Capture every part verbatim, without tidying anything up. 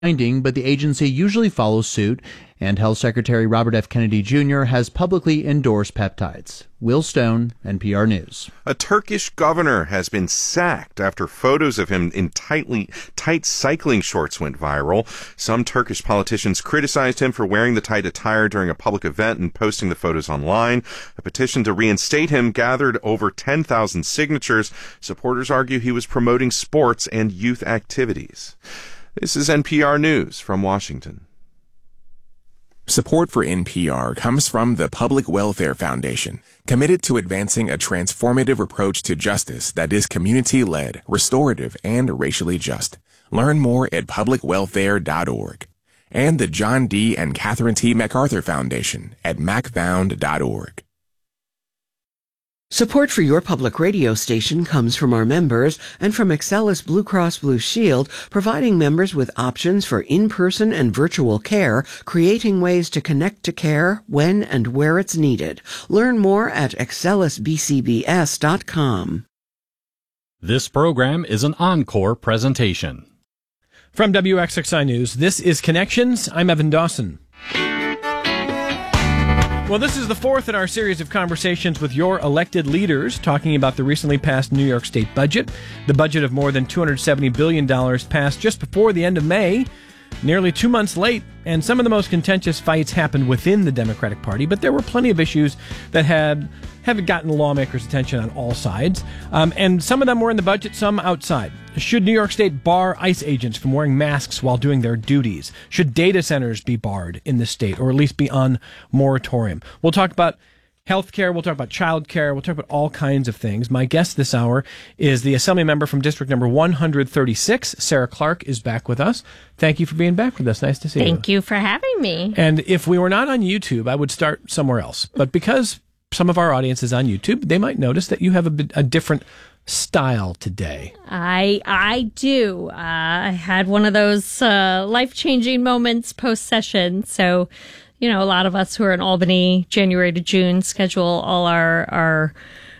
finding, but the agency usually follows suit, and Health Secretary Robert F. Kennedy Junior has publicly endorsed peptides. Will Stone, N P R News. A Turkish governor has been sacked after photos of him in tightly tight cycling shorts went viral. Some Turkish politicians criticized him for wearing the tight attire during a public event and posting the photos online. A petition to reinstate him gathered over ten thousand signatures. Supporters argue he was promoting sports and youth activities. This is N P R News from Washington. Support for N P R comes from the Public Welfare Foundation, committed to advancing a transformative approach to justice that is community-led, restorative, and racially just. Learn more at public welfare dot org. And the John D. and Catherine T. MacArthur Foundation at mac found dot org. Support for your public radio station comes from our members and from Excellus Blue Cross Blue Shield, providing members with options for in-person and virtual care, creating ways to connect to care when and where it's needed. Learn more at excellus b c b s dot com. This program is an encore presentation. From W X X I News, this is Connections. I'm Evan Dawson. Well, this is the fourth in our series of conversations with your elected leaders talking about the recently passed New York State budget. The budget of more than two hundred seventy billion dollars passed just before the end of May, nearly two months late, and some of the most contentious fights happened within the Democratic Party, but there were plenty of issues that had haven't gotten lawmakers' attention on all sides, um, and some of them were in the budget, some outside. Should New York State bar ICE agents from wearing masks while doing their duties? Should data centers be barred in the state, or at least be on moratorium? We'll talk about healthcare, we'll talk about childcare, we'll talk about all kinds of things. My guest this hour is the Assembly member from District Number one hundred thirty-six. Sarah Clark is back with us. Thank you for being back with us. Nice to see you. Thank you for having me. And if we were not on YouTube, I would start somewhere else. But because some of our audience is on YouTube, they might notice that you have a, bit, a different style today. I I do. Uh, I had one of those uh, life-changing moments post-session. So, you know, a lot of us who are in Albany, January to June, schedule all our our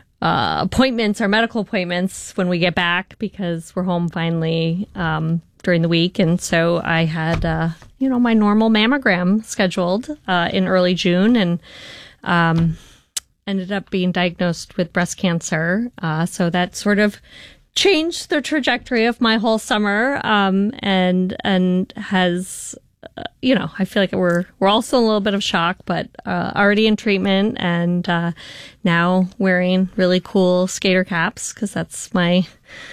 uh, appointments, our medical appointments when we get back because we're home finally um, during the week. And so I had, uh, you know, my normal mammogram scheduled uh, in early June and um ended up being diagnosed with breast cancer. Uh, so that sort of changed the trajectory of my whole summer, um, and and has, uh, you know, I feel like we're we're also in a little bit of shock, but uh, already in treatment and uh, now wearing really cool skater caps because that's my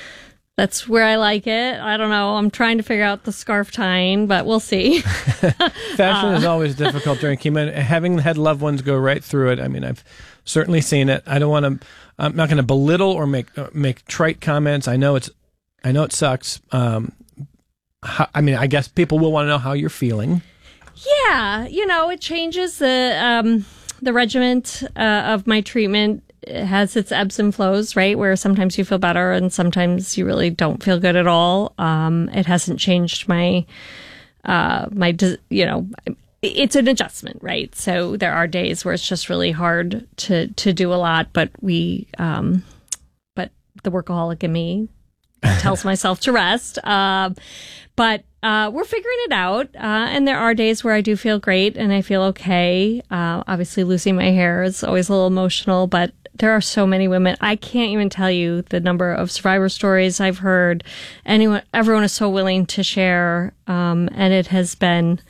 That's where I like it. I don't know. I'm trying to figure out the scarf tying, but we'll see. Fashion uh, is always difficult during chemo. Having had loved ones go right through it, I mean, I've certainly seen it. I don't want to. I'm not going to belittle or make uh, make trite comments. I know it's. I know it sucks. Um, how, I mean, I guess people will want to know how you're feeling. Yeah, you know, it changes the um, the regiment uh, of my treatment. It has its ebbs and flows, right? Where sometimes you feel better and sometimes you really don't feel good at all. Um, it hasn't changed my, uh, my, you know, it's an adjustment, right? So there are days where it's just really hard to, to do a lot, but we, um, but the workaholic in me tells myself to rest. Uh, but, uh, we're figuring it out. Uh, and there are days where I do feel great and I feel okay. Uh, obviously losing my hair is always a little emotional, but there are so many women. I can't even tell you the number of survivor stories I've heard. Anyone, everyone is so willing to share. Um, and it has been,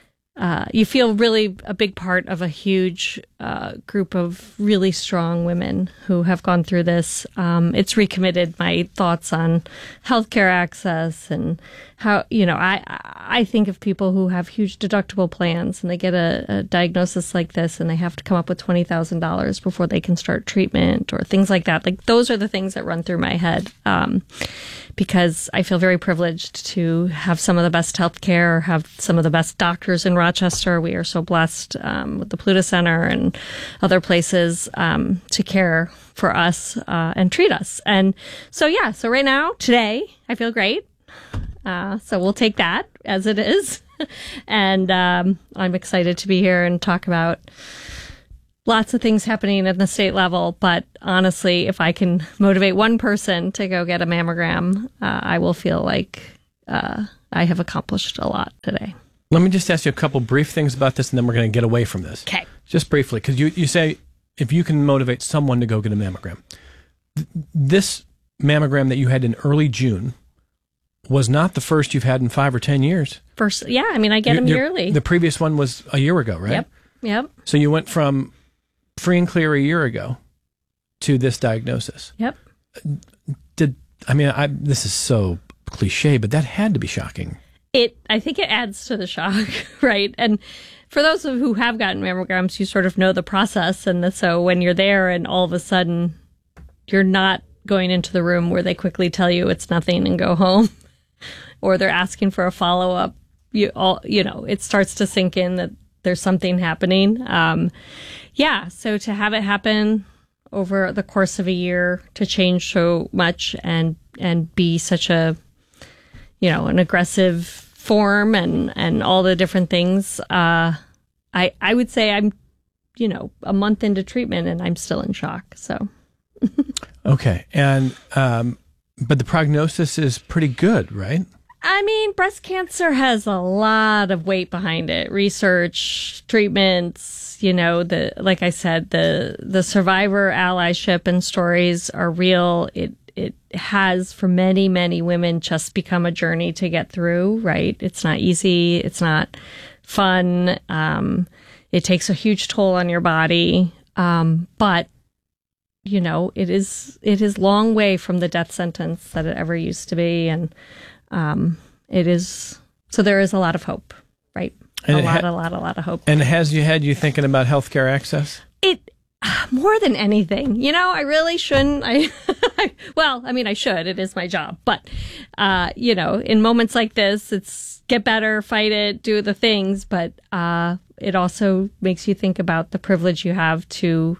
uh, you feel really a big part of a huge, uh, group of really strong women who have gone through this. Um, it's recommitted my thoughts on healthcare access and how, you know, I, I think of people who have huge deductible plans and they get a, a diagnosis like this and they have to come up with twenty thousand dollars before they can start treatment or things like that. Like those are the things that run through my head. Um, because I feel very privileged to have some of the best healthcare, have some of the best doctors in Rochester. We are so blessed, um, with the Pluta Center and other places, um, to care for us, uh, and treat us. And so, yeah, so right now, today, I feel great. Uh, so we'll take that as it is. And um, I'm excited to be here and talk about lots of things happening at the state level. But honestly, if I can motivate one person to go get a mammogram, uh, I will feel like uh, I have accomplished a lot today. Let me just ask you a couple brief things about this, and then we're going to get away from this. Okay. Just briefly, because you, you say if you can motivate someone to go get a mammogram. Th- this mammogram that you had in early June was not the first you've had in five or ten years. First, yeah, I mean, I get Your- them your- yearly. The previous one was a year ago, right? Yep, yep, So you went from free and clear a year ago to this diagnosis. yep. Did I mean, I, this is so cliche, but that had to be shocking. It, I think it adds to the shock, right? And for those of who have gotten mammograms, you sort of know the process. And the, so when you're there and all of a sudden you're not going into the room where they quickly tell you it's nothing and go home, or they're asking for a follow-up, you all, you know, it starts to sink in that there's something happening. Um, yeah. So to have it happen over the course of a year, to change so much and, and be such a, you know, an aggressive form and, and all the different things. Uh, I, I would say I'm, you know, a month into treatment and I'm still in shock. So. Okay. And, um, but the prognosis is pretty good, right? I mean, breast cancer has a lot of weight behind it. Research, treatments, you know, the, like I said, the, the survivor allyship and stories are real. It, it has for many, many women just become a journey to get through, right? It's not easy. It's not fun. Um, it takes a huge toll on your body. Um, but, you know, it is, it is long way from the death sentence that it ever used to be. And, um, it is, so there is a lot of hope, right? And a it lot, ha- a lot, a lot of hope. And has you had you thinking about healthcare access? It, more than anything, you know, I really shouldn't. I, well, I mean, I should. It is my job. But, uh, you know, in moments like this, it's get better, fight it, do the things. But uh, it also makes you think about the privilege you have to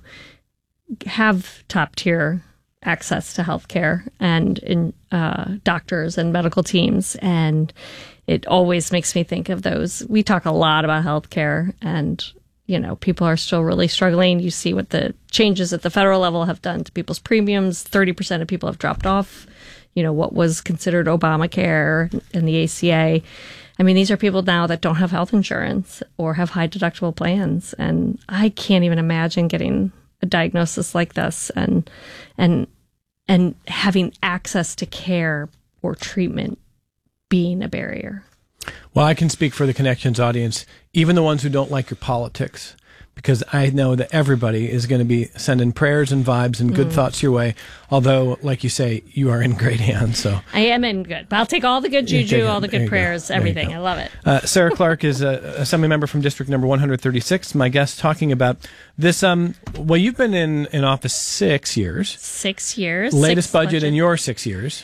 have top tier access to healthcare and in uh, doctors and medical teams. And it always makes me think of those. We talk a lot about healthcare, and you know, people are still really struggling. You see what the changes at the federal level have done to people's premiums. thirty percent of people have dropped off, you know, what was considered Obamacare and the A C A. I mean, these are people now that don't have health insurance or have high deductible plans. And I can't even imagine getting a diagnosis like this and, and, and having access to care or treatment being a barrier. Well, I can speak for the Connections audience, even the ones who don't like your politics, because I know that everybody is going to be sending prayers and vibes and good mm. thoughts your way. Although, like you say, you are in great hands. So I am in good, but I'll take all the good juju, all the good prayers, go. everything. I love it. Uh, Sarah Clark is a assembly member from district number one hundred thirty-six. My guest talking about this. Um, well, you've been in, in office six years. Six years. Latest six budget, budget in your six years.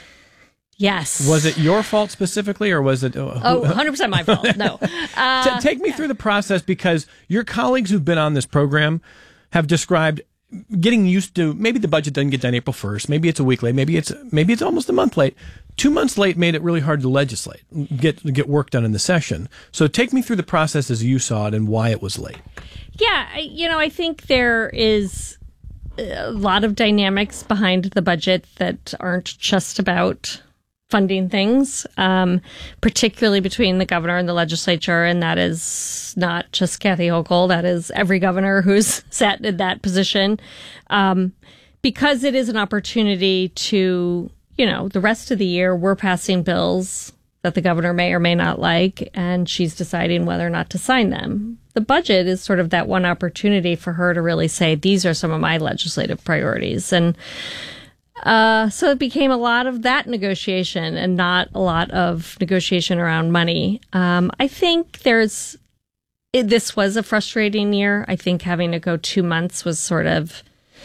Yes. Was it your fault specifically, or was it? Uh, oh, one hundred percent my fault. No. Uh, T- take me yeah. through the process, because your colleagues who've been on this program have described getting used to, maybe the budget doesn't get done April first, maybe it's a week late, maybe it's maybe it's almost a month late. Two months late made it really hard to legislate, get get work done in the session. So take me through the process as you saw it and why it was late. Yeah, I, you know, I think there is a lot of dynamics behind the budget that aren't just about funding things, um, particularly between the governor and the legislature. And that is not just Kathy Hochul. That is every governor who's sat in that position. Um, because it is an opportunity to, you know, the rest of the year, we're passing bills that the governor may or may not like, and she's deciding whether or not to sign them. The budget is sort of that one opportunity for her to really say, these are some of my legislative priorities. And Uh, so it became a lot of that negotiation and not a lot of negotiation around money. Um, I think there's, it, this was a frustrating year. I think having to go two months was sort of,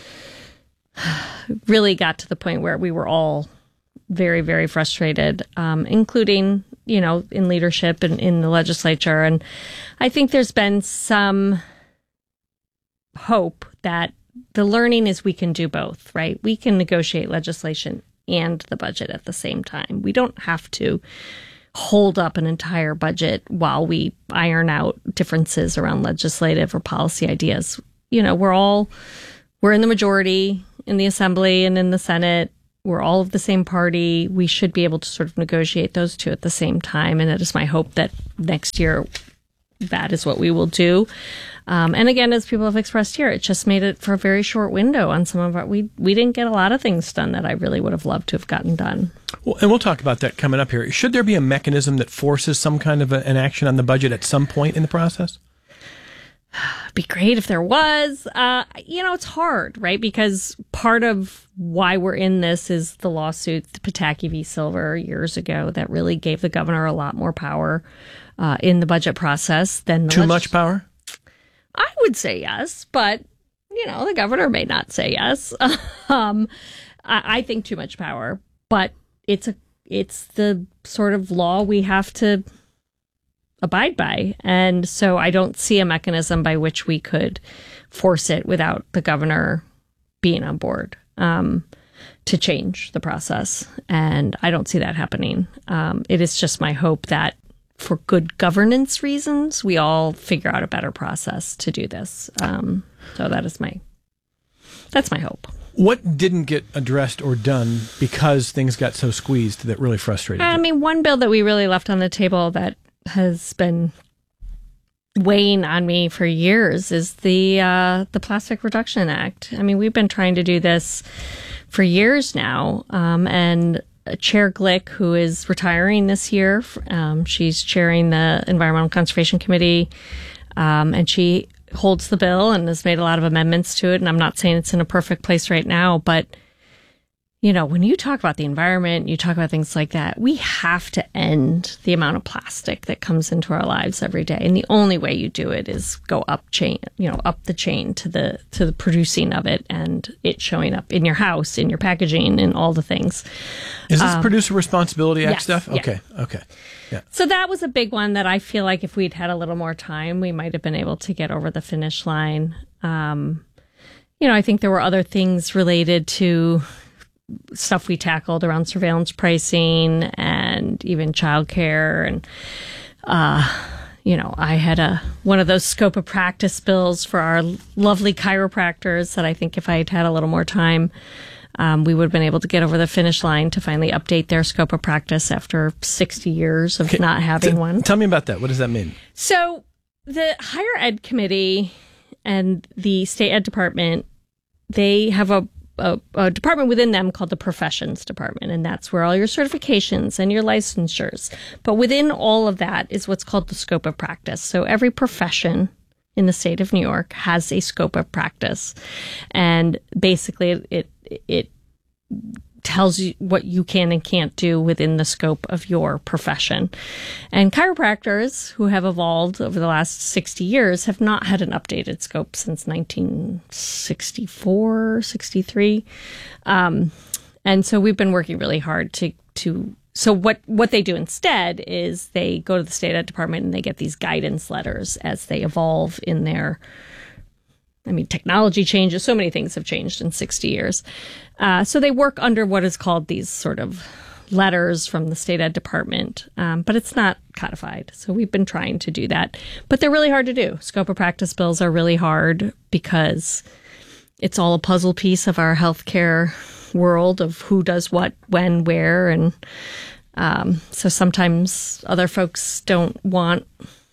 really got to the point where we were all very, very frustrated, um, including, you know, in leadership and in the legislature. And I think there's been some hope that the learning is we can do both, right? We can negotiate legislation and the budget at the same time. We don't have to hold up an entire budget while we iron out differences around legislative or policy ideas. You know, we're all, we're in the majority in the Assembly and in the Senate. we're all of the same party. We should be able to sort of negotiate those two at the same time. And it is my hope that next year that is what we will do. Um, and again, as people have expressed here, it just made it for a very short window on some of our, we, we didn't get a lot of things done that I really would have loved to have gotten done. Well, and we'll talk about that coming up here. Should there be a mechanism that forces some kind of a, an action on the budget at some point in the process? It'd be great if there was. Uh, you know, it's hard, right? Because part of why we're in this is the lawsuit, the Pataki v. Silver years ago, that really gave the governor a lot more power uh, in the budget process than the Too legis- much power? I would say yes, but, you know, the governor may not say yes. um, I, I think too much power, but it's a it's the sort of law we have to abide by. And so I don't see a mechanism by which we could force it without the governor being on board um, to change the process. And I don't see that happening. Um, it is just my hope that for good governance reasons, we all figure out a better process to do this. Um, so that is my, that's my hope. What didn't get addressed or done because things got so squeezed that really frustrated I you? mean, one bill that we really left on the table that has been weighing on me for years is the uh, the Plastic Reduction Act. I mean, we've been trying to do this for years now, um, and Chair Glick, who is retiring this year, um, she's chairing the Environmental Conservation Committee, um, and she holds the bill and has made a lot of amendments to it. And I'm not saying it's in a perfect place right now, but you know, when you talk about the environment, you talk about things like that, we have to end the amount of plastic that comes into our lives every day. And the only way you do it is go up chain, you know, up the chain to the to the producing of it and it showing up in your house, in your packaging, and all the things. Is this um, Producer Responsibility Act yes, stuff? yeah. Okay, okay. Yeah. So that was a big one that I feel like if we'd had a little more time, we might have been able to get over the finish line. Um, you know, I think there were other things related to stuff we tackled around surveillance pricing and even childcare. And, uh, you know, I had a one of those scope of practice bills for our lovely chiropractors that I think if I had had a little more time, um, we would have been able to get over the finish line to finally update their scope of practice after sixty years of Okay. not having T- one. Tell me about that. What does that mean? So the Higher Ed Committee and the State Ed Department, they have a A, a department within them called the Professions Department, and that's where all your certifications and your licensures. But within all of that is what's called the scope of practice. So every profession in the state of New York has a scope of practice, and basically it it tells you what you can and can't do within the scope of your profession. And chiropractors, who have evolved over the last sixty years, have not had an updated scope since nineteen sixty-four, sixty-three. Um, and so we've been working really hard to, to so what, what they do instead is they go to the State Ed Department and they get these guidance letters as they evolve in their I mean, technology changes. So many things have changed in sixty years. Uh, so they work under what is called these sort of letters from the State Ed Department, um, but it's not codified. So we've been trying to do that. But they're really hard to do. Scope of practice bills are really hard because it's all a puzzle piece of our healthcare world of who does what, when, where. And um, so sometimes other folks don't want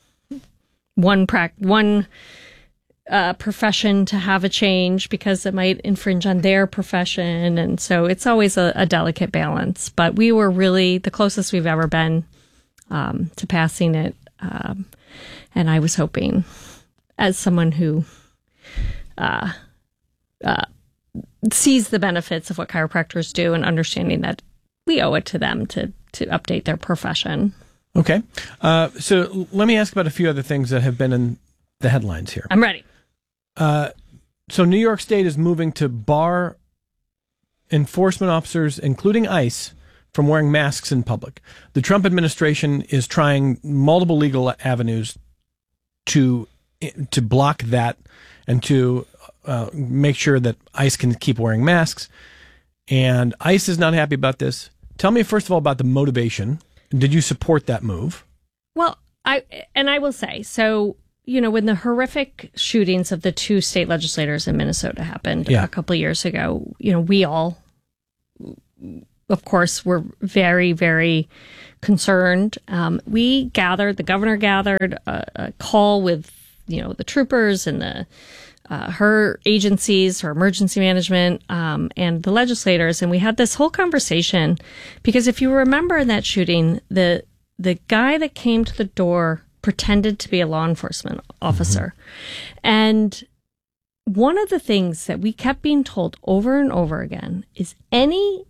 one prac- one Uh, profession to have a change because it might infringe on their profession. And so it's always a, a delicate balance. But we were really the closest we've ever been um, to passing it. Um, and I was hoping, as someone who uh, uh, sees the benefits of what chiropractors do and understanding that we owe it to them to, to update their profession. Okay. Uh, so let me ask about a few other things that have been in the headlines here. I'm ready. Uh, so New York State is moving to bar enforcement officers, including ICE, from wearing masks in public. The Trump administration is trying multiple legal avenues to to block that and to uh, make sure that ICE can keep wearing masks. And ICE is not happy about this. Tell me, first of all, about the motivation. Did you support that move? Well, I and I will say, so you know, when the horrific shootings of the two state legislators in Minnesota happened yeah. a couple of years ago, you know, we all of course, were very, very concerned. Um, we gathered, the governor gathered a, a call with, you know, the troopers and the uh, her agencies, her emergency management, um, and the legislators, and we had this whole conversation because if you remember in that shooting, the the guy that came to the door pretended to be a law enforcement officer, mm-hmm. and one of the things that we kept being told over and over again is any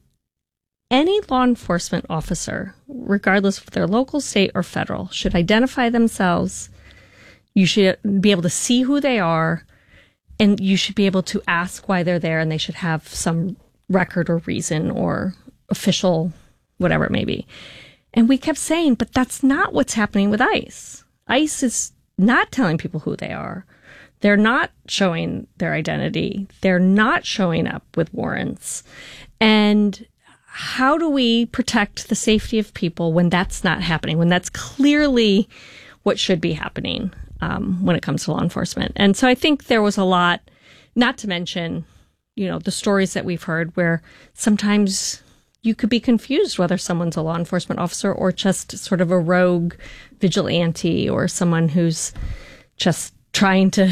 any law enforcement officer, regardless if they're local, state, or federal, should identify themselves. You should be able to see who they are, and you should be able to ask why they're there, and they should have some record or reason or official, whatever it may be. And we kept saying, but that's not what's happening with ICE. ICE is not telling people who they are. They're not showing their identity. They're not showing up with warrants. And how do we protect the safety of people when that's not happening, when that's clearly what should be happening um, when it comes to law enforcement? And so I think there was a lot, not to mention, you know, the stories that we've heard where sometimes you could be confused whether someone's a law enforcement officer or just sort of a rogue vigilante or someone who's just trying to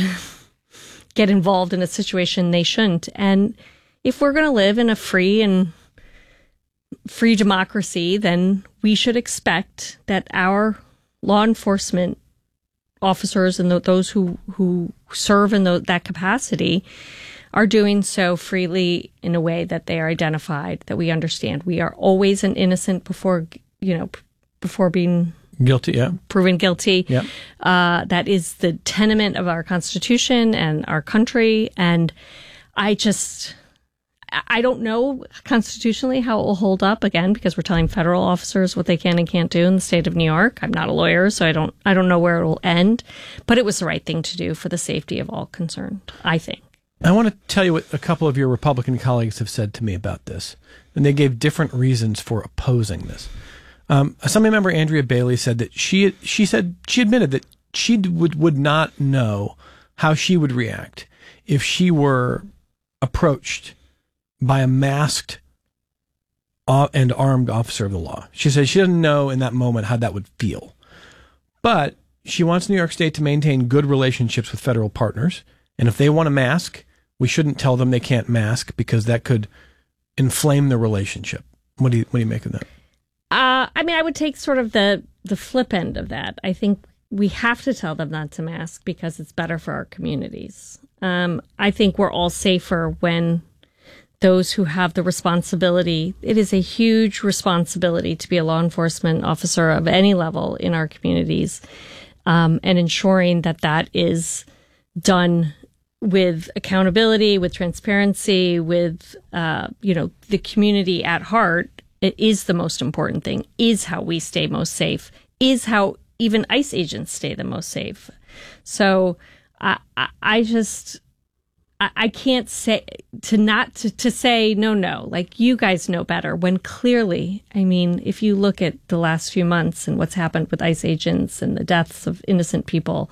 get involved in a situation they shouldn't. And if we're going to live in a free and free democracy, then we should expect that our law enforcement officers and th- those who, who serve in the, that capacity are doing so freely in a way that they are identified, that we understand. We are always an innocent before, you know, before being guilty, yeah, proven guilty. Yeah. Uh, that is the tenement of our Constitution and our country. And I just, I don't know constitutionally how it will hold up, again, because we're telling federal officers what they can and can't do in the state of New York. I'm not a lawyer, so I don't, I don't know where it will end. But it was the right thing to do for the safety of all concerned, I think. I want to tell you what a couple of your Republican colleagues have said to me about this, and they gave different reasons for opposing this. Um, Assembly member Andrea Bailey said that she she said she admitted that she would would not know how she would react if she were approached by a masked and armed officer of the law. She said she doesn't know in that moment how that would feel, but she wants New York State to maintain good relationships with federal partners, and if they want a mask, we shouldn't tell them they can't mask because that could inflame the relationship. What do you what do you make of that? Uh, I mean, I would take sort of the, the flip end of that. I think we have to tell them not to mask because it's better for our communities. Um, I think we're all safer when those who have the responsibility, it is a huge responsibility to be a law enforcement officer of any level in our communities, um, and ensuring that that is done with accountability, with transparency, with, uh, you know, the community at heart. It is the most important thing, is how we stay most safe, is how even ICE agents stay the most safe. So I, I, I just, I, I can't say to not to, to say, no, no, like you guys know better when clearly, I mean, if you look at the last few months and what's happened with ICE agents and the deaths of innocent people,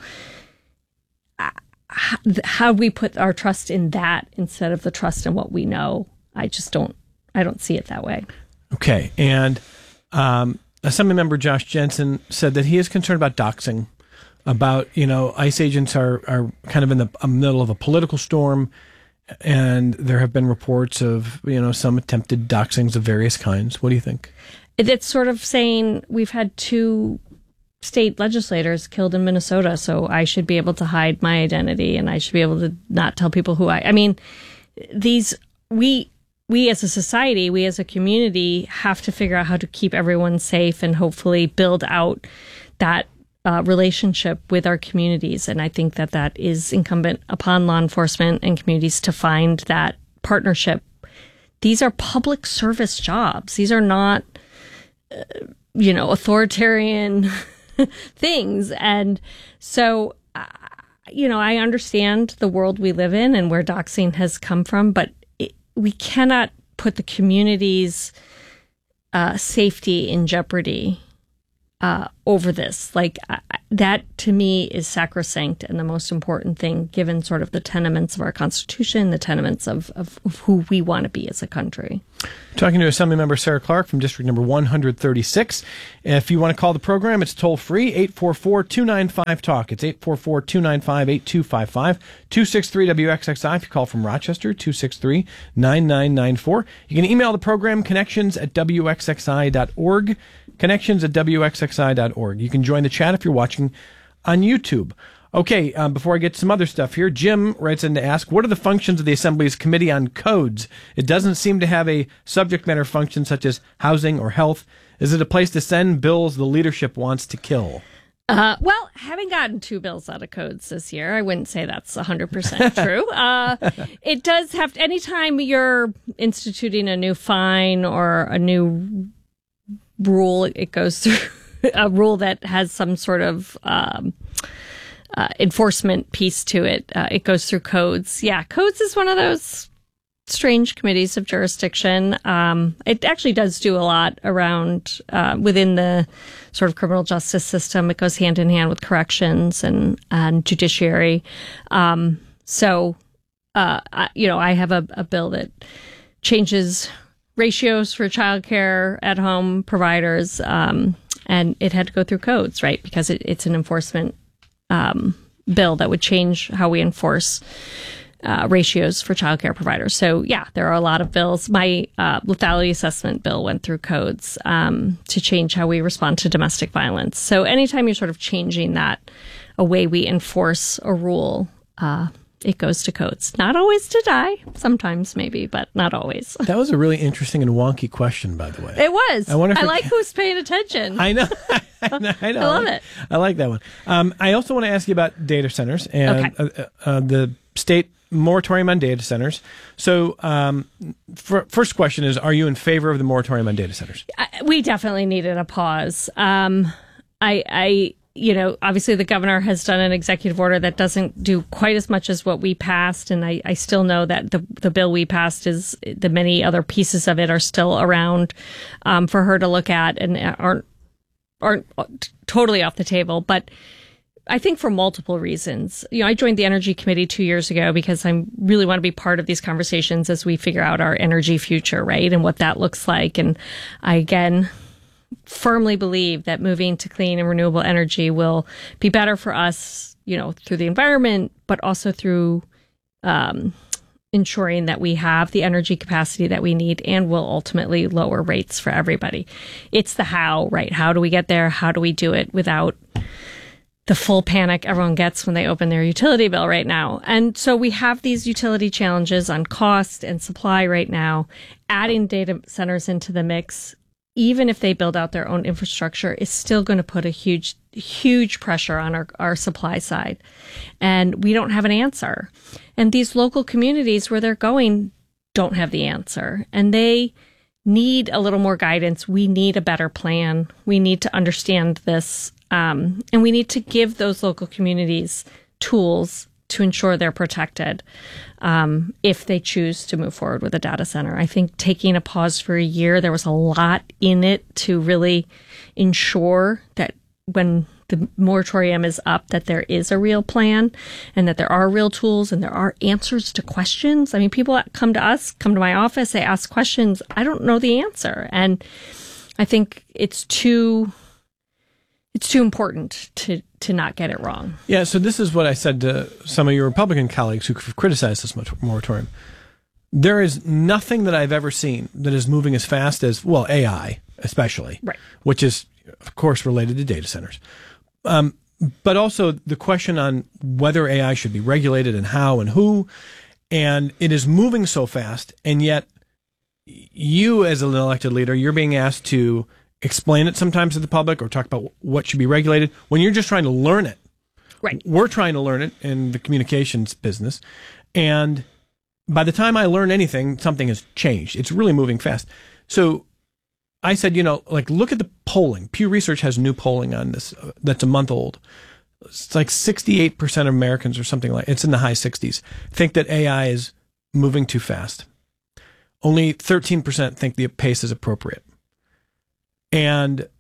how, how we put our trust in that instead of the trust in what we know, I just don't, I don't see it that way. Okay, and um, Assembly member Josh Jensen said that he is concerned about doxing, about, you know, ICE agents are, are kind of in the middle of a political storm, and there have been reports of, you know, some attempted doxings of various kinds. What do you think? It's sort of saying we've had two state legislators killed in Minnesota, so I should be able to hide my identity and I should be able to not tell people who I... I mean, these... We... We as a society, we as a community have to figure out how to keep everyone safe and hopefully build out that uh, relationship with our communities. And I think that that is incumbent upon law enforcement and communities to find that partnership. These are public service jobs. These are not, uh, you know, authoritarian things. And so, uh, you know, I understand the world we live in and where doxing has come from, but we cannot put the community's uh, safety in jeopardy uh, over this. Like, uh, that to me is sacrosanct and the most important thing, given sort of the tenements of our Constitution, the tenements of, of, of who we want to be as a country. Talking to Assemblymember Sarah Clark from District Number one hundred thirty-six. If you want to call the program, it's toll free, eight four four, two nine five, talk. It's eight four four, two nine five, eight two five five, two six three W X X I if you call from Rochester, two six three, nine nine nine four. You can email the program, connections at W X X I dot org, connections at W X X I dot org. You can join the chat if you're watching on YouTube. Okay, um, before I get to some other stuff here, Jim writes in to ask, what are the functions of the Assembly's Committee on Codes? It doesn't seem to have a subject matter function such as housing or health. Is it a place to send bills the leadership wants to kill? Uh, well, having gotten two bills out of codes this year, I wouldn't say that's one hundred percent true. Uh, it does have to, anytime you're instituting a new fine or a new rule, it goes through a rule that has some sort of um, uh, enforcement piece to it. Uh, it goes through codes. Yeah, codes is one of those strange committees of jurisdiction. Um, it actually does do a lot around uh, within the sort of criminal justice system. It goes hand in hand with corrections and, and judiciary. Um, so, uh, I, you know, I have a, a bill that changes ratios for childcare at home providers, um, and it had to go through codes, right? Because it, it's an enforcement um, bill that would change how we enforce Uh, ratios for childcare providers. So, yeah, there are a lot of bills. My uh, lethality assessment bill went through codes um, to change how we respond to domestic violence. So anytime you're sort of changing that, a way we enforce a rule, uh, it goes to codes. Not always to die. Sometimes, maybe, but not always. That was a really interesting and wonky question, by the way. It was. I, wonder if I it like can... who's paying attention. I know. I know. I, know. I love I like, it. I like that one. Um, I also want to ask you about data centers and Okay. uh, uh, the state moratorium on data centers. So, um, for, first question is, are you in favor of the moratorium on data centers? I, we definitely needed a pause. Um, I, I, you know, obviously the governor has done an executive order that doesn't do quite as much as what we passed. And I, I still know that the, the bill we passed is, the many other pieces of it are still around, um, for her to look at and aren't, aren't totally off the table. But I think for multiple reasons. You know, I joined the Energy Committee two years ago because I really want to be part of these conversations as we figure out our energy future, right? And what that looks like. And I, again, firmly believe that moving to clean and renewable energy will be better for us, you know, through the environment, but also through um, ensuring that we have the energy capacity that we need and will ultimately lower rates for everybody. It's the how, right? How do we get there? How do we do it without the full panic everyone gets when they open their utility bill right now? And so we have these utility challenges on cost and supply right now. Adding data centers into the mix, even if they build out their own infrastructure, is still going to put a huge, huge pressure on our, our supply side. And we don't have an answer. And these local communities where they're going don't have the answer. And they need a little more guidance. We need a better plan. We need to understand this. Um, and we need to give those local communities tools to ensure they're protected um, if they choose to move forward with a data center. I think taking a pause for a year, there was a lot in it to really ensure that when the moratorium is up, that there is a real plan and that there are real tools and there are answers to questions. I mean, people come to us, come to my office, they ask questions. I don't know the answer. And I think it's too... It's too important to, to not get it wrong. Yeah, so this is what I said to some of your Republican colleagues who have criticized this moratorium. There is nothing that I've ever seen that is moving as fast as, well, A I especially, right, which is, of course, related to data centers. Um, but also the question on whether A I should be regulated and how and who. And it is moving so fast, and yet you as an elected leader, you're being asked to explain it sometimes to the public or talk about what should be regulated when you're just trying to learn it. Right. We're trying to learn it in the communications business. And by the time I learn anything, something has changed. It's really moving fast. So I said, you know, like, look at the polling. Pew Research has new polling on this uh, that's a month old. It's like sixty-eight percent of Americans or something like, it's in the high sixties, think that A I is moving too fast. Only thirteen percent think the pace is appropriate. And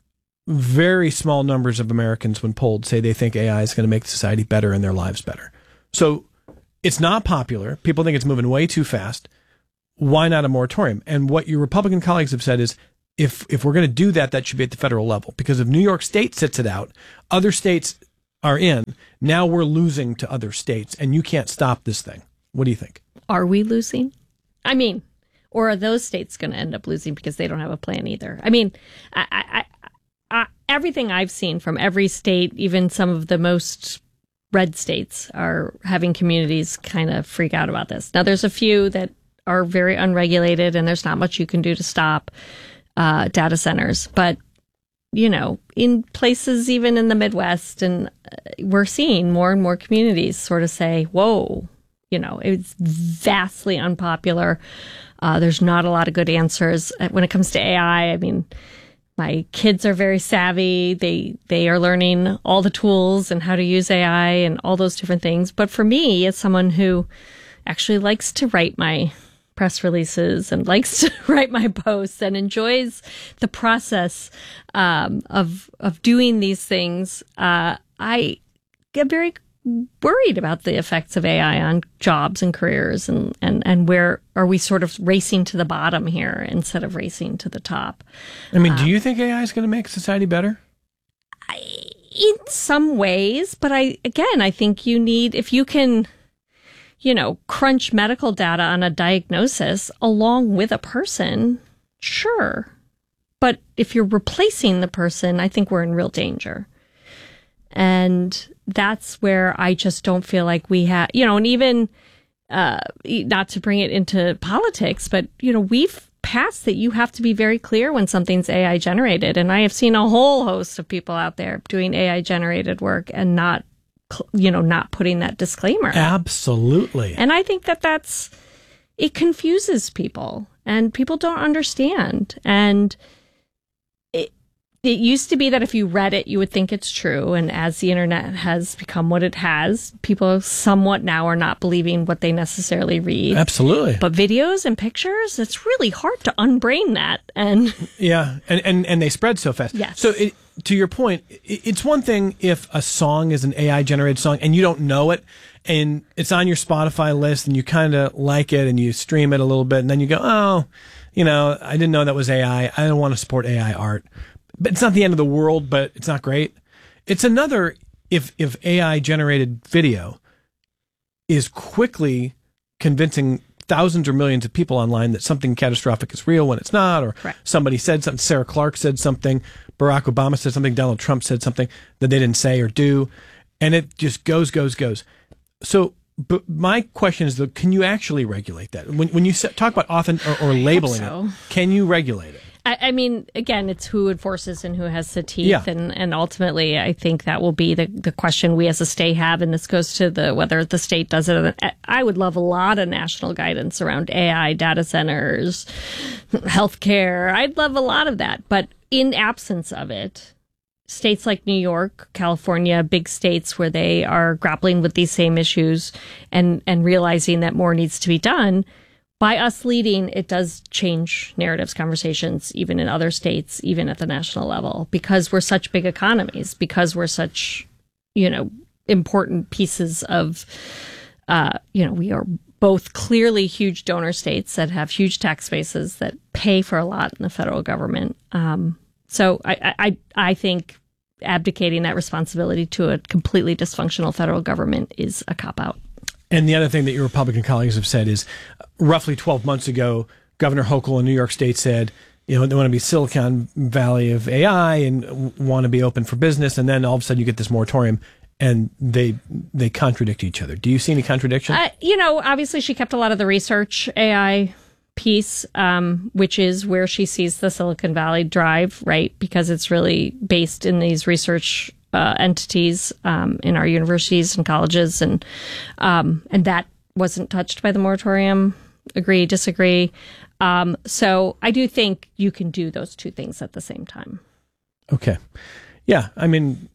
very small numbers of Americans, when polled, say they think A I is going to make society better and their lives better. So it's not popular. People think it's moving way too fast. Why not a moratorium? And what your Republican colleagues have said is, if if we're going to do that, that should be at the federal level. Because if New York State sits it out, other states are in. Now we're losing to other states, and you can't stop this thing. What do you think? Are we losing? I mean, or are those states going to end up losing because they don't have a plan either? I mean, I, I, I, everything I've seen from every state, even some of the most red states, are having communities kind of freak out about this. Now, there's a few that are very unregulated, and there's not much you can do to stop uh, data centers. But, you know, in places even in the Midwest, and uh, we're seeing more and more communities sort of say, whoa, you know, it's vastly unpopular. Uh, there's not a lot of good answers. When it comes to A I, I mean, my kids are very savvy. They they are learning all the tools and how to use A I and all those different things. But for me, as someone who actually likes to write my press releases and likes to write my posts and enjoys the process um, of of doing these things, uh, I get very worried about the effects of A I on jobs and careers, and, and, and where are we sort of racing to the bottom here instead of racing to the top. I mean, uh, do you think A I is going to make society better? I, in some ways, but I, again, I think you need, if you can, you know, crunch medical data on a diagnosis along with a person, sure. But if you're replacing the person, I think we're in real danger. And that's where I just don't feel like we have, you know, and even uh, not to bring it into politics, but, you know, we've passed that you have to be very clear when something's A I generated. And I have seen a whole host of people out there doing A I generated work and not, you know, not putting that disclaimer. Absolutely. And I think that that's, it confuses people and people don't understand. And it, It used to be that if you read it, you would think it's true. And as the internet has become what it has, people somewhat now are not believing what they necessarily read. Absolutely. But videos and pictures, it's really hard to unbrain that. And yeah, and, and, and they spread so fast. Yes. So it, to your point, it, it's one thing if a song is an A I-generated song and you don't know it, and it's on your Spotify list and you kind of like it and you stream it a little bit, and then you go, oh, you know, I didn't know that was A I. I don't want to support A I art. But it's not the end of the world, but it's not great. It's another if if A I generated video is quickly convincing thousands or millions of people online that something catastrophic is real when it's not, or Correct. Somebody said something, Sarah Clark said something, Barack Obama said something, Donald Trump said something that they didn't say or do, and it just goes, goes, goes. So, but my question is, though, can you actually regulate that? When when you talk about often or, or labeling so. it, can you regulate it? I, I mean, again, it's who enforces and who has the teeth. Yeah. And, and ultimately, I think that will be the, the question we as a state have. And this goes to the whether the state does it. I would love a lot of national guidance around A I, data centers, healthcare. I'd love a lot of that. But in absence of it, states like New York, California, big states where they are grappling with these same issues and, and realizing that more needs to be done, by us leading, it does change narratives, conversations, even in other states, even at the national level, because we're such big economies, because we're such, you know, important pieces of, uh, you know, we are both clearly huge donor states that have huge tax bases that pay for a lot in the federal government. Um, so I, I, I think abdicating that responsibility to a completely dysfunctional federal government is a cop-out. And the other thing that your Republican colleagues have said is, roughly twelve months ago, Governor Hochul in New York State said, you know, they want to be Silicon Valley of A I and want to be open for business. And then all of a sudden you get this moratorium and they they contradict each other. Do you see any contradiction? Uh, you know, obviously she kept a lot of the research A I piece, um, which is where she sees the Silicon Valley drive, right? Because it's really based in these research uh, entities um, in our universities and colleges. And um, and that wasn't touched by the moratorium. Agree, disagree. Um, so I do think you can do those two things at the same time. Okay. Yeah. I mean,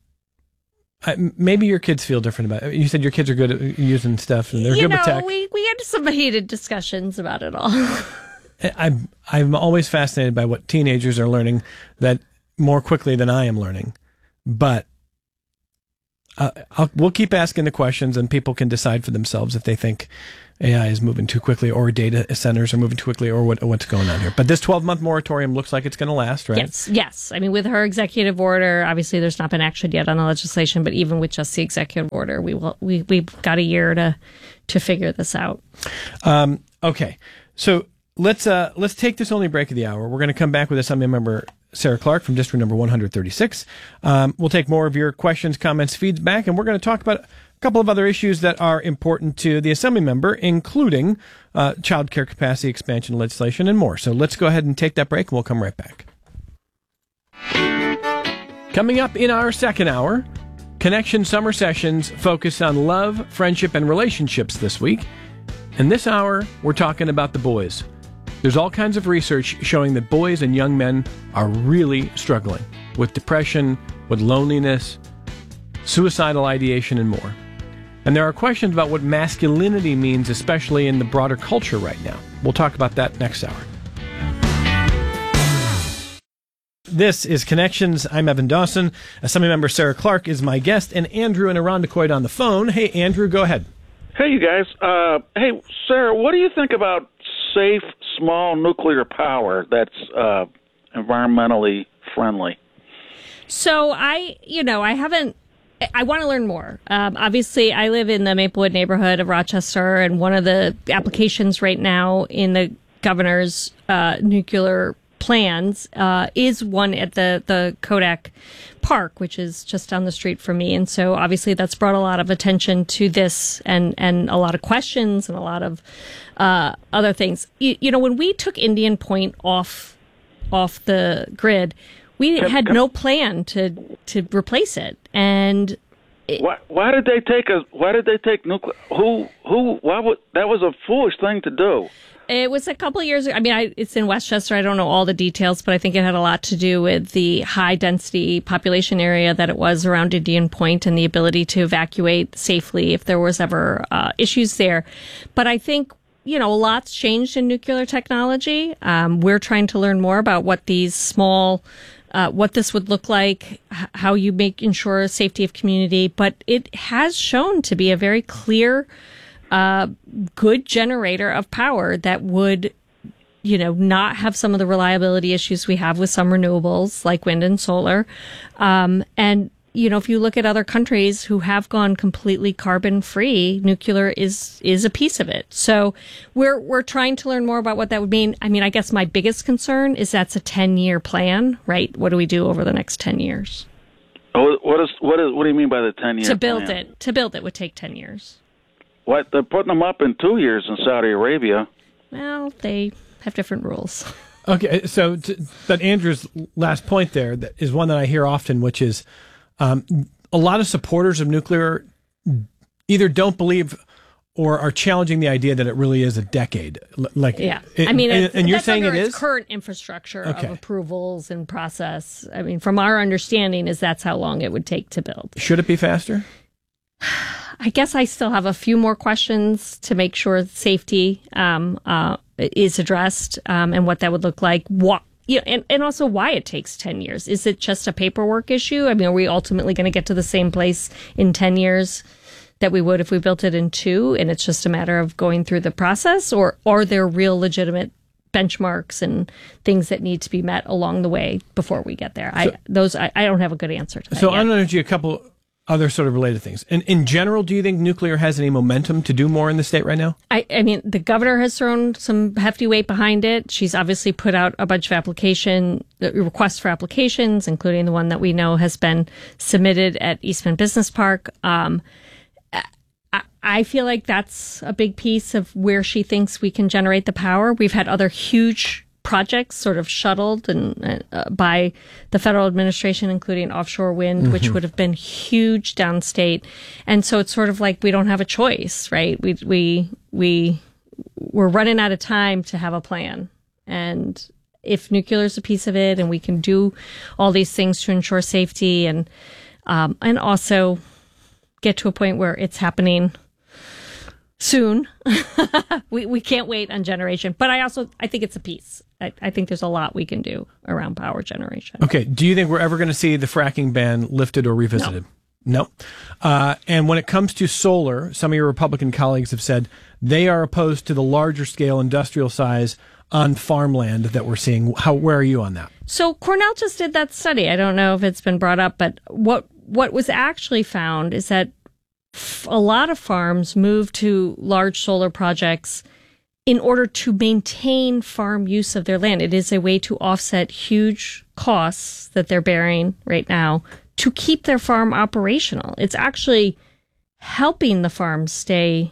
I, maybe your kids feel different about it. You said your kids are good at using stuff and they're you good know, with tech. We, we had some heated discussions about it all. I'm, I'm always fascinated by what teenagers are learning, that more quickly than I am learning, but uh, I'll, we'll keep asking the questions, and people can decide for themselves if they think A I is moving too quickly, or data centers are moving too quickly, or what, what's going on here. But this twelve-month moratorium looks like it's going to last, right? Yes, yes. I mean, with her executive order, obviously there's not been action yet on the legislation, but even with just the executive order, we will we we've got a year to to figure this out. Um, okay, so let's uh, let's take this only break of the hour. We're going to come back with Assembly Member Sarah Clark from District Number one hundred thirty-six. Um, we'll take more of your questions, comments, feedback, and we're going to talk about a couple of other issues that are important to the Assembly member, including uh, child care capacity expansion legislation and more. So let's go ahead and take that break, and we'll come right back. Coming up in our second hour, Connection Summer Sessions focus on love, friendship, and relationships this week. In this hour, we're talking about the boys. There's all kinds of research showing that boys and young men are really struggling with depression, with loneliness, suicidal ideation, and more. And there are questions about what masculinity means, especially in the broader culture right now. We'll talk about that next hour. This is Connections. I'm Evan Dawson. Assemblymember Sarah Clark is my guest, and Andrew in Irondequoit on the phone. Hey, Andrew, go ahead. Hey, you guys. Uh, hey, Sarah, what do you think about safe, small nuclear power that's uh, environmentally friendly? So I, you know, I haven't, I want to learn more. Um, obviously, I live in the Maplewood neighborhood of Rochester, and one of the applications right now in the governor's uh, nuclear plans uh, is one at the, the Kodak Park, which is just down the street from me. And so obviously that's brought a lot of attention to this, and, and a lot of questions and a lot of uh, other things. You, you know, when we took Indian Point off off the grid, we had no plan to to replace it. And it, why, why did they take a? Why did they take nuclear? Who who? Why would that was a foolish thing to do? It was a couple of years ago. I mean, I, it's in Westchester. I don't know all the details, but I think it had a lot to do with the high density population area that it was around Indian Point and the ability to evacuate safely if there was ever uh, issues there. But I think, you know, a lot's changed in nuclear technology. Um, we're trying to learn more about what these small, uh, what this would look like, h- how you make ensure safety of community. But it has shown to be a very clear Uh, good generator of power that would, you know, not have some of the reliability issues we have with some renewables like wind and solar. Um, and, you know, if you look at other countries who have gone completely carbon free, nuclear is, is a piece of it. So we're, we're trying to learn more about what that would mean. I mean, I guess my biggest concern is that's a ten year plan, right? What do we do over the next ten years? Oh, what is, what is, what do you mean by the ten year To build plan? it, to build it would take ten years. What, they're putting them up in two years in Saudi Arabia. Well, they have different rules. Okay, so t- but Andrew's last point there that is one that I hear often, which is um, a lot of supporters of nuclear either don't believe or are challenging the idea that it really is a decade. L- Like, Yeah, it- I mean, and, it's, and you're that's saying under it its is current infrastructure Okay. of approvals and process. I mean, from our understanding, is that's how long it would take to build. Should it be faster? I guess I still have a few more questions to make sure safety um, uh, is addressed um, and what that would look like. What, you know, and, and also why it takes ten years. Is it just a paperwork issue? I mean, are we ultimately going to get to the same place in ten years that we would if we built it in two, and it's just a matter of going through the process? Or are there real legitimate benchmarks and things that need to be met along the way before we get there? So, I those I, I don't have a good answer to that So yet. on energy, a couple other sort of related things. In, in general, do you think nuclear has any momentum to do more in the state right now? I, I mean, the governor has thrown some hefty weight behind it. She's obviously put out a bunch of application requests for applications, including the one that we know has been submitted at East Bend Business Park. Um, I, I feel like that's a big piece of where she thinks we can generate the power. We've had other huge projects sort of shuttled and uh, by the federal administration, including offshore wind, mm-hmm. which would have been huge downstate. And so it's sort of like we don't have a choice, right? We we we we're running out of time to have a plan. And if nuclear is a piece of it, and we can do all these things to ensure safety and um, and also get to a point where it's happening soon. we we can't wait on generation. But I also I think it's a piece. I, I think there's a lot we can do around power generation. Okay. Do you think we're ever going to see the fracking ban lifted or revisited? No. no. Uh, and when it comes to solar, some of your Republican colleagues have said they are opposed to the larger scale industrial size on farmland that we're seeing. How, where are you on that? So Cornell just did that study. I don't know if it's been brought up, but what what was actually found is that f- a lot of farms moved to large solar projects in order to maintain farm use of their land. It is a way to offset huge costs that they're bearing right now to keep their farm operational. It's actually helping the farms stay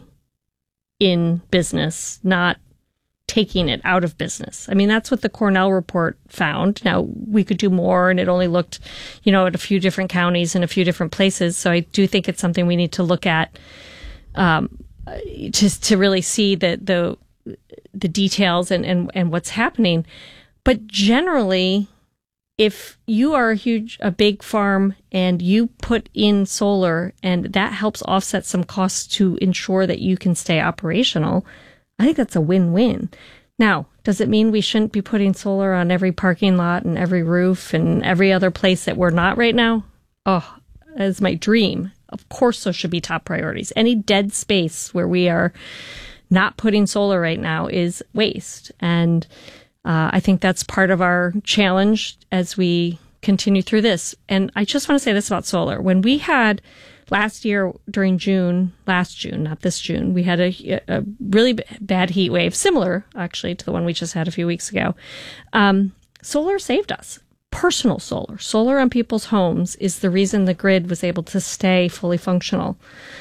in business, not taking it out of business. I mean, that's what the Cornell report found. Now, we could do more, and it only looked, you know, at a few different counties and a few different places. So I do think it's something we need to look at um, to, to really see the the, the details and, and, and what's happening. But generally, if you are a huge, a big farm and you put in solar and that helps offset some costs to ensure that you can stay operational, I think that's a win-win. Now, does it mean we shouldn't be putting solar on every parking lot and every roof and every other place that we're not right now? Oh, that's my dream. Of course, those should be top priorities. Any dead space where we are not putting solar right now is waste. And uh, I think that's part of our challenge as we continue through this. And I just want to say this about solar. When we had last year during June, last June, not this June, we had a, a really b- bad heat wave, similar actually to the one we just had a few weeks ago. Um, solar saved us. Personal solar, solar on people's homes is the reason the grid was able to stay fully functional.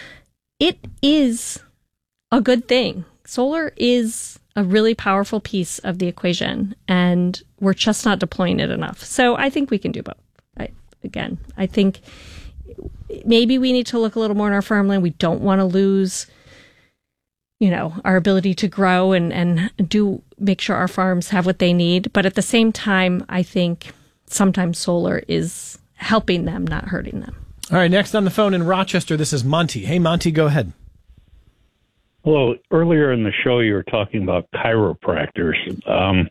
It is a good thing. Solar is a really powerful piece of the equation, and we're just not deploying it enough. So I think we can do both. I, again, I think maybe we need to look a little more in our farmland. We don't want to lose, you know, our ability to grow and, and do make sure our farms have what they need. But at the same time, I think sometimes solar is helping them, not hurting them. All right, next on the phone in Rochester, this is Monty. Hey, Monty, go ahead. Hello. Earlier in the show, you were talking about chiropractors. Um,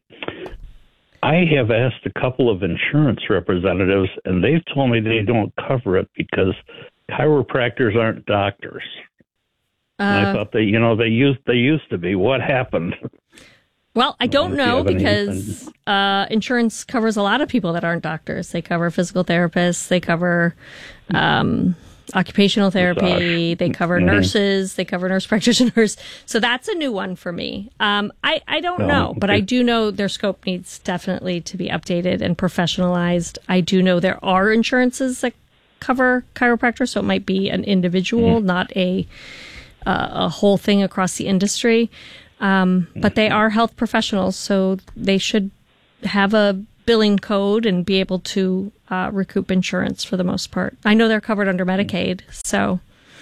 I have asked a couple of insurance representatives, and they've told me they don't cover it because chiropractors aren't doctors. Uh, and I thought they, you know, they used they used to be. What happened? Well, I don't I know don't know because uh, insurance covers a lot of people that aren't doctors. They cover physical therapists. They cover um, occupational therapy. They cover mm-hmm. nurses. They cover nurse practitioners. So that's a new one for me. Um, I, I don't no, know, okay. but I do know their scope needs definitely to be updated and professionalized. I do know there are insurances that cover chiropractors, so it might be an individual, mm-hmm. not a uh, a whole thing across the industry. Um, but they are health professionals, so they should have a billing code and be able to uh, recoup insurance for the most part. I know they're covered under Medicaid, so.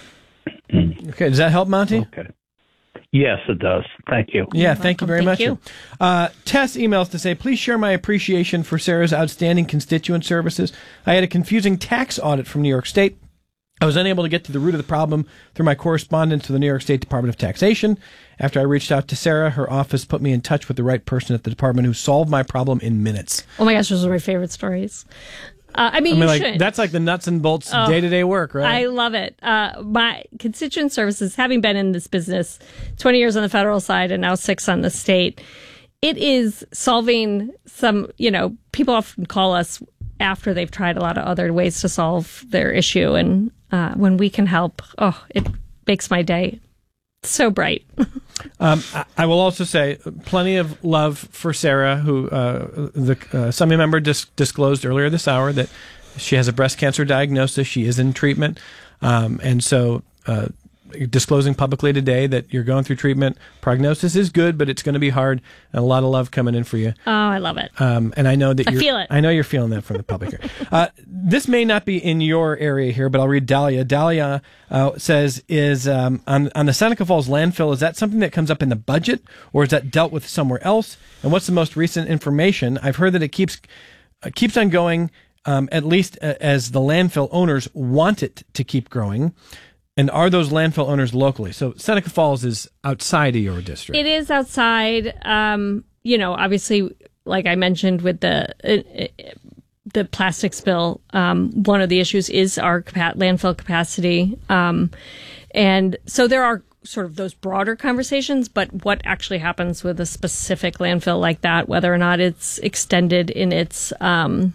Okay, does that help, Monty? Okay. Yes, it does. Thank you. Yeah, thank you very Thank much. you. Uh, Tess emails to say, please share my appreciation for Sarah's outstanding constituent services. I had a confusing tax audit from New York State. I was unable to get to the root of the problem through my correspondence to the New York State Department of Taxation. After I reached out to Sarah, her office put me in touch with the right person at the department who solved my problem in minutes. Oh my gosh, those are my favorite stories. Uh, I mean, I mean, you like should. that's like the nuts and bolts Oh, day-to-day work, right? I love it. Uh, my constituent services, having been in this business twenty years on the federal side and now six on the state, it is solving some, you know, people often call us after they've tried a lot of other ways to solve their issue. And uh, when we can help, oh, it makes my day so bright. um, I, I will also say plenty of love for Sarah, who uh, the uh, Assembly member dis- disclosed earlier this hour that she has a breast cancer diagnosis. She is in treatment. Um, and so uh, disclosing publicly today that you're going through treatment. Prognosis is good, but it's going to be hard, and a lot of love coming in for you. Oh, I love it. Um, and I know that I you're, feel it. I know you're feeling that from the public here. Uh, this may not be in your area here, but I'll read Dahlia. Dahlia uh, says, is um, on, on the Seneca Falls landfill, is that something that comes up in the budget, or is that dealt with somewhere else? And what's the most recent information? I've heard that it keeps uh, keeps on going, um, at least uh, as the landfill owners want it to keep growing. And are those landfill owners locally? So Seneca Falls is outside of your district. It is outside. Um, you know, obviously, like I mentioned with the uh, the plastic spill, um, one of the issues is our capa- landfill capacity. Um, and so there are sort of those broader conversations, but what actually happens with a specific landfill like that, whether or not it's extended in its um,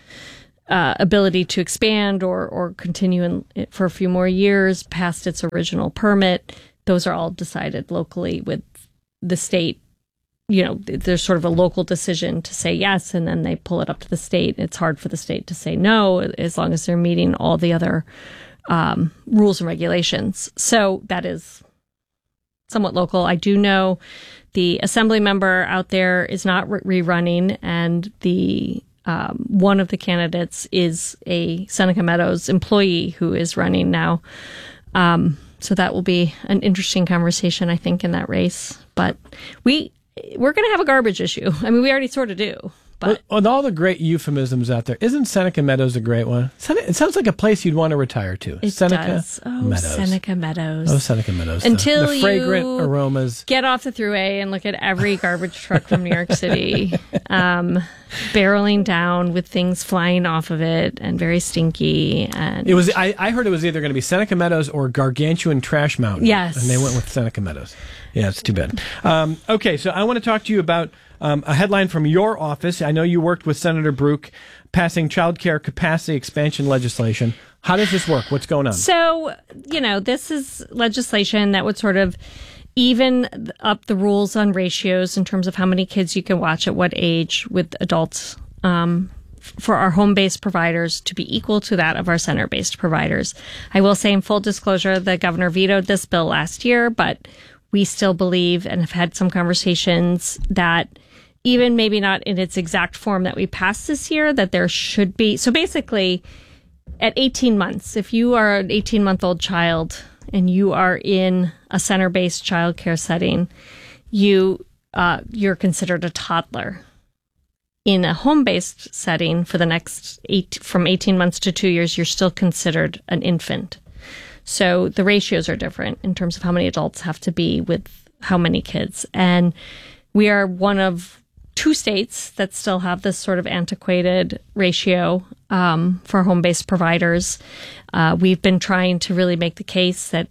uh, ability to expand or, or continue in, for a few more years past its original permit, those are all decided locally with the state. You know, there's sort of a local decision to say yes, and then they pull it up to the state. It's hard for the state to say no, as long as they're meeting all the other um, rules and regulations. So that is somewhat local. I do know the assembly member out there is not re- rerunning, and the um, one of the candidates is a Seneca Meadows employee who is running now. Um, so that will be an interesting conversation, I think, in that race. But we we're going to have a garbage issue. I mean, we already sort of do. But with, with all the great euphemisms out there, isn't Seneca Meadows a great one? It sounds like a place you'd want to retire to. It Seneca does. Oh, Meadows. Seneca Meadows. Oh, Seneca Meadows. Until the, the fragrant you aromas. Get off the thruway and look at every garbage truck from New York City, um, barreling down with things flying off of it and very stinky. And it was. I, I heard it was either going to be Seneca Meadows or Gargantuan Trash Mountain. Yes, and they went with Seneca Meadows. Yeah, it's too bad. Um, okay, so I want to talk to you about um, a headline from your office. I know you worked with Senator Brook passing child care capacity expansion legislation. How does this work? What's going on? So, you know, this is legislation that would sort of even up the rules on ratios in terms of how many kids you can watch at what age with adults um, for our home-based providers to be equal to that of our center-based providers. I will say in full disclosure, the governor vetoed this bill last year, but we still believe and have had some conversations that even maybe not in its exact form that we passed this year, that there should be. So basically, at eighteen months, if you are an eighteen-month-old child and you are in a center-based childcare setting, you uh, you're considered a toddler. In a home-based setting for the next eight, from eighteen months to two years, you're still considered an infant. So the ratios are different in terms of how many adults have to be with how many kids. And we are one of two states that still have this sort of antiquated ratio um, for home-based providers. Uh, we've been trying to really make the case that,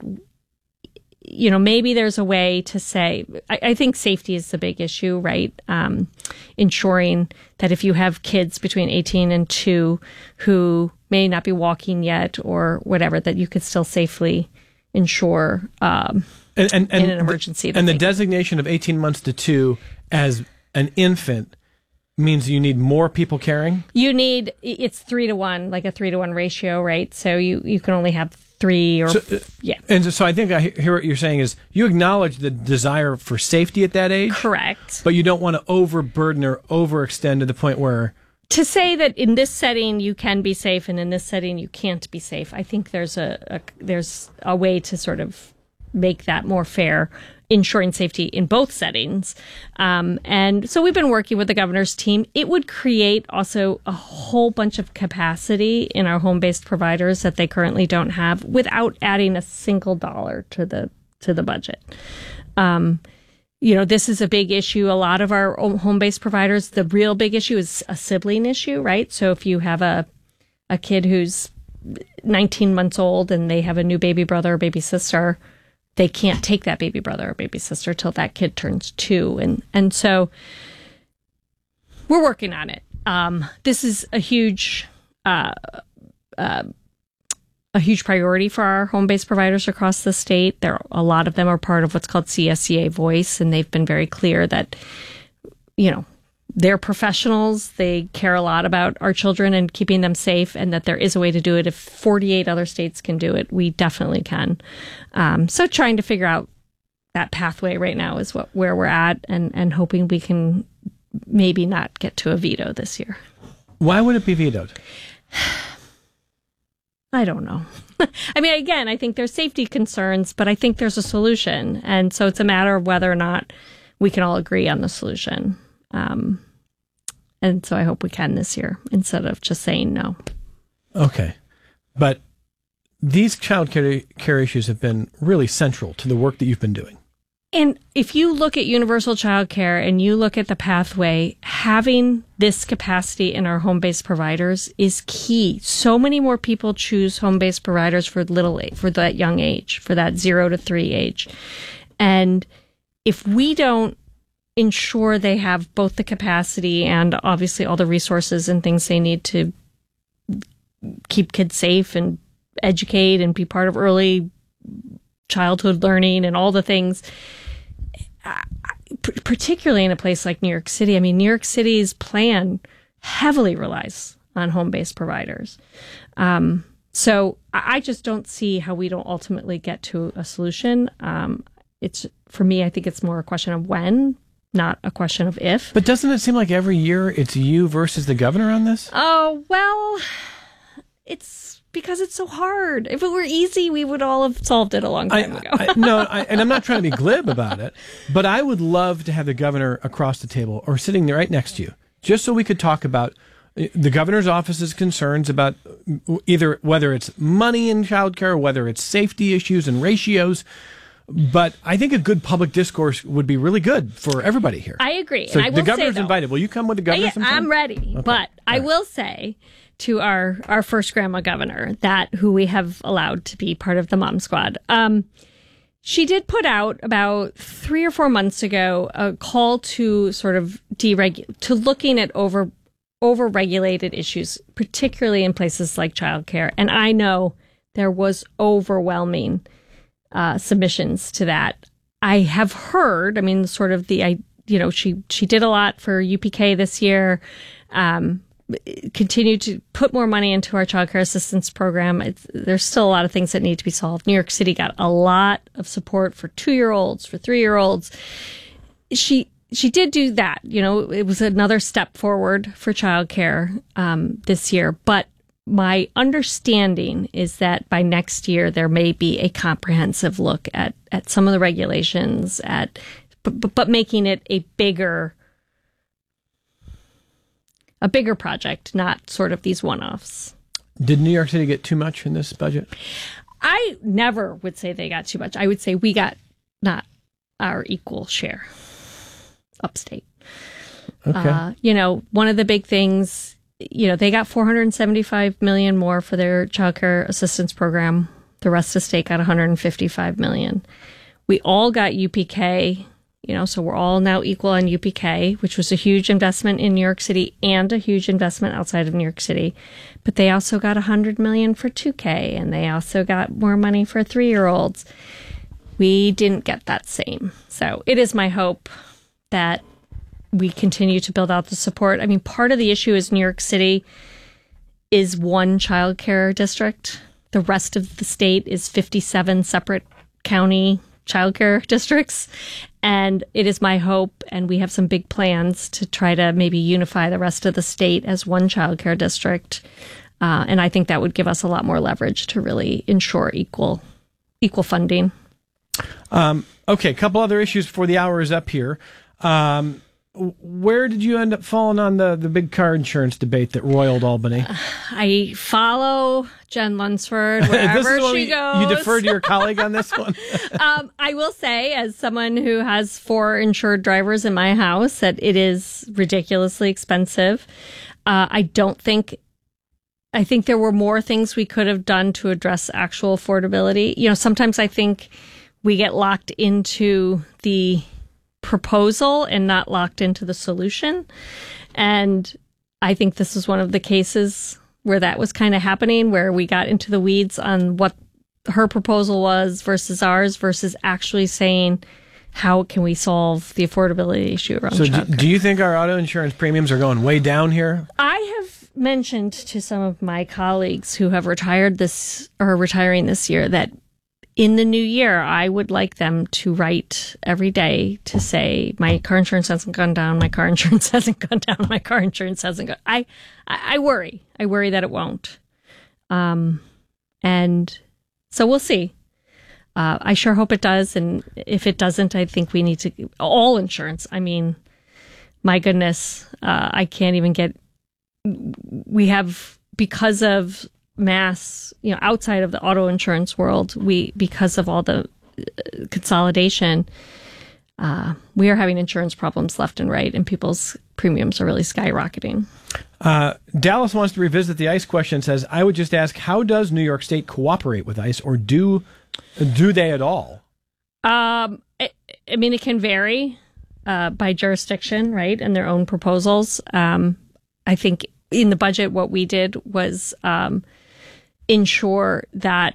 you know, maybe there's a way to say, I, I think safety is the big issue, right? Um, ensuring that if you have kids between eighteen and two who may not be walking yet or whatever, that you could still safely ensure um, and, and, and in an emergency. The, and the designation of eighteen months to two as an infant means you need more people caring? You need, it's three to one, like a three to one ratio, right? So you, you can only have three or, so, uh, yeah. And so I think I hear what you're saying is you acknowledge the desire for safety at that age. Correct. But you don't want to overburden or overextend to the point where... To say that in this setting you can be safe and in this setting you can't be safe, I think there's a, a there's a way to sort of make that more fair, ensuring safety in both settings. Um, and so we've been working with the governor's team. It would create also a whole bunch of capacity in our home-based providers that they currently don't have without adding a single dollar to the to the budget. Um, You know, this is a big issue. A lot of our home-based providers, the real big issue is a sibling issue, right? So if you have a a kid who's nineteen months old and they have a new baby brother or baby sister, they can't take that baby brother or baby sister till that kid turns two. And, and so we're working on it. Um, this is a huge... Uh, uh, a huge priority for our home-based providers across the state. There, a lot of them are part of what's called C S C A Voice, and they've been very clear that, you know, they're professionals. They care a lot about our children and keeping them safe, and that there is a way to do it. If forty-eight other states can do it, we definitely can. Um, so trying to figure out that pathway right now is what where we're at, and, and hoping we can maybe not get to a veto this year. Why would it be vetoed? I don't know. I mean, again, I think there's safety concerns, but I think there's a solution. And so it's a matter of whether or not we can all agree on the solution. Um, and so I hope we can this year instead of just saying no. Okay. But these child care, care issues have been really central to the work that you've been doing. And if you look at universal child care and you look at the pathway, having this capacity in our home-based providers is key. So many more people choose home-based providers for little, for that young age, for that zero to three age. And if we don't ensure they have both the capacity and obviously all the resources and things they need to keep kids safe and educate and be part of early childhood learning and all the things, particularly in a place like New York City. I mean, New York City's plan heavily relies on home-based providers. Um, so I just don't see how we don't ultimately get to a solution. Um, it's, for me, I think it's more a question of when, not a question of if. But doesn't it seem like every year it's you versus the governor on this? Oh, well, it's because it's so hard. If it were easy, we would all have solved it a long time I, ago. I, no, I, and I'm not trying to be glib about it, but I would love to have the governor across the table or sitting there right next to you, just so we could talk about the governor's office's concerns about either whether it's money in childcare or whether it's safety issues and ratios. But I think a good public discourse would be really good for everybody here. I agree. So and I will the governor's say, though, invited. Will you come with the governor I, sometime? I'm ready. Okay. But All I right. will say to our, our first grandma governor, that who we have allowed to be part of the Mom Squad, um, she did put out about three or four months ago a call to sort of deregulate, to looking at over over-regulated issues, particularly in places like childcare. And I know there was overwhelming uh, submissions to that. I have heard, I mean, sort of the, I, you know, she, she did a lot for U P K this year, um, continued to put more money into our child care assistance program. It's, there's still a lot of things that need to be solved. New York City got a lot of support for two-year-olds, for three-year-olds. She, she did do that. You know, it was another step forward for child care, um, this year, but my understanding is that by next year, there may be a comprehensive look at, at some of the regulations, at but, but making it a bigger a bigger project, not sort of these one-offs. Did New York City get too much in this budget? I never would say they got too much. I would say we got not our equal share upstate. Okay. Uh, you know, one of the big things, you know, they got four hundred seventy-five million dollars more for their child care assistance program. The rest of the state got one hundred fifty-five million dollars. We all got U P K, you know, so we're all now equal on U P K, which was a huge investment in New York City and a huge investment outside of New York City. But they also got one hundred million dollars for two K, and they also got more money for three-year-olds. We didn't get that same. So it is my hope that we continue to build out the support. I mean, part of the issue is New York City is one child care district. The rest of the state is fifty-seven separate county child care districts. And it is my hope, and we have some big plans to try to maybe unify the rest of the state as one child care district. Uh, and I think that would give us a lot more leverage to really ensure equal equal funding. Um, okay, a couple other issues before the hour is up here. Um, where did you end up falling on the, the big car insurance debate that roiled Albany? Uh, I follow Jen Lunsford wherever she you, goes. You defer to your colleague on this one? um, I will say, as someone who has four insured drivers in my house, that it is ridiculously expensive. Uh, I don't think, I think there were more things we could have done to address actual affordability. You know, sometimes I think we get locked into the proposal and not locked into the solution. And I think this is one of the cases where that was kind of happening, where we got into the weeds on what her proposal was versus ours versus actually saying, how can we solve the affordability issue around So do, childcare? do you think our auto insurance premiums are going way down here? I have mentioned to some of my colleagues who have retired this or are retiring this year that in the new year, I would like them to write every day to say, my car insurance hasn't gone down, my car insurance hasn't gone down, my car insurance hasn't gone. I, I, I worry. I worry that it won't. Um, and so we'll see. Uh, I sure hope it does. And if it doesn't, I think we need to, all insurance. I mean, my goodness, uh, I can't even get, we have, because of mass, you know, outside of the auto insurance world, we, because of all the uh, consolidation, uh, we are having insurance problems left and right, and people's premiums are really skyrocketing. Uh, Dallas wants to revisit the ICE question. Says, I would just ask, how does New York State cooperate with ICE, or do do they at all? Um, I, I mean, it can vary uh, by jurisdiction, right, and their own proposals. Um, I think in the budget, what we did was um, ensure that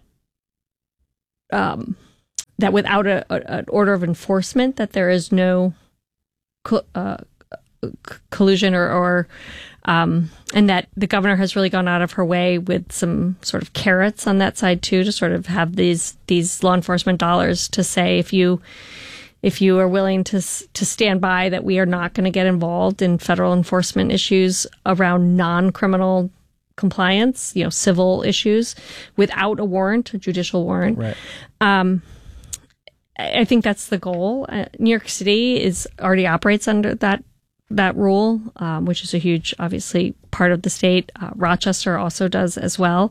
um, that without a, a, an order of enforcement, that there is no co- uh, collusion or, or um, and that the governor has really gone out of her way with some sort of carrots on that side too, to sort of have these these law enforcement dollars to say, if you if you are willing to to stand by that we are not going to get involved in federal enforcement issues around non-criminal compliance, you know, civil issues without a warrant, a judicial warrant. Right. Um, I think that's the goal. Uh, New York City is already operates under that that rule, um, which is a huge, obviously, part of the state. Uh, Rochester also does as well.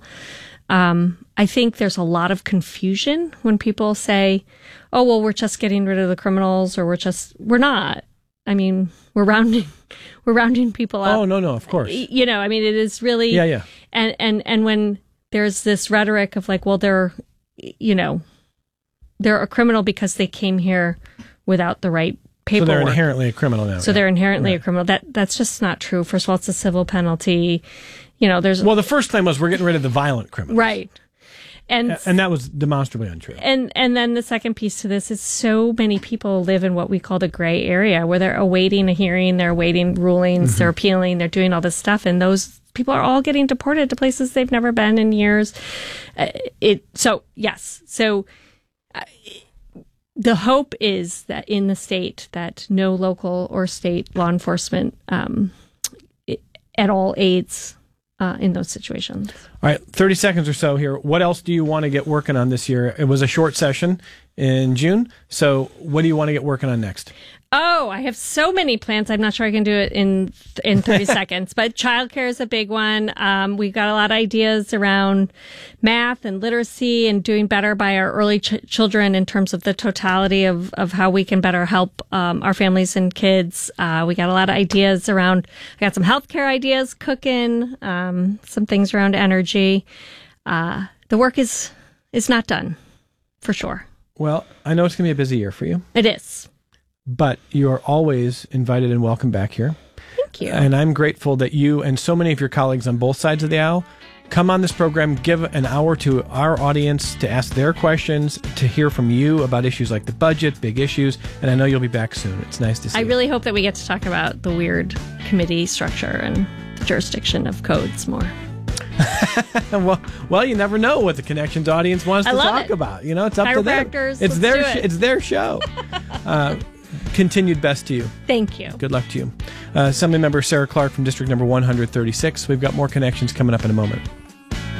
Um, I think there's a lot of confusion when people say, oh, well, we're just getting rid of the criminals, or we're just, we're not. I mean, we're rounding, we're rounding people up. Oh, no, no, of course. You know, I mean, it is really, yeah, yeah. And, and, and when there's this rhetoric of like, well, they're, you know, they're a criminal because they came here without the right paperwork. So they're inherently a criminal now. So yeah. they're inherently right. a criminal. That that's just not true. First of all, it's a civil penalty. You know, there's well, the first claim was we're getting rid of the violent criminals, right? And and that was demonstrably untrue. And and then the second piece to this is so many people live in what we call the gray area, where they're awaiting a hearing, they're awaiting rulings, mm-hmm. they're appealing, they're doing all this stuff, and those people are all getting deported to places they've never been in years. Uh, it so yes, so. Uh, The hope is that in the state that no local or state law enforcement um, at all aids uh, in those situations. All right, thirty seconds or so here. What else do you want to get working on this year? It was a short session in June, so what do you want to get working on next? Oh, I have so many plans. I'm not sure I can do it in in thirty seconds, but childcare is a big one. Um, we've got a lot of ideas around math and literacy and doing better by our early ch- children in terms of the totality of, of how we can better help um, our families and kids. Uh, we got a lot of ideas around, I got some healthcare ideas, cooking, um, some things around energy. Uh, the work is is not done, for sure. Well, I know it's going to be a busy year for you. It is. But you are always invited and welcome back here. Thank you. And I'm grateful that you and so many of your colleagues on both sides of the aisle come on this program, give an hour to our audience to ask their questions, to hear from you about issues like the budget, big issues, and I know you'll be back soon. It's nice to see I you. really hope that we get to talk about the weird committee structure and the jurisdiction of codes more. well, well, you never know what the Connections audience wants I to love talk it. about. You know, it's up to them. Chiropractors, It's let's their do sh- it. it's their show. uh, continued best to you. Thank you. Good luck to you. Uh, Assembly member Sarah Clark from District Number one thirty-six. We've got more Connections coming up in a moment.